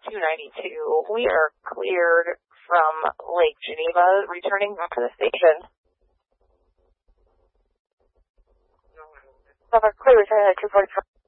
292. We are cleared from Lake Geneva, returning back to the station. Clear, returning at 245.